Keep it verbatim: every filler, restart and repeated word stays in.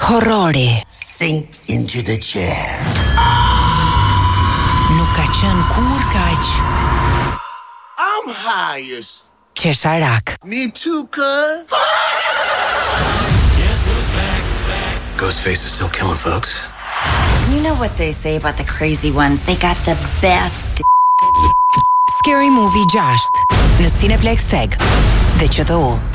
Horrori. Sink into the chair. Nuk ka qenë kur kaq. I'm highest. Qesharak. Me too, cuz. Ghostface is still killing folks. You know what they say about the crazy ones. They got the best. Scary Movie gjashtë në Cineplex Tag dhe Q T U.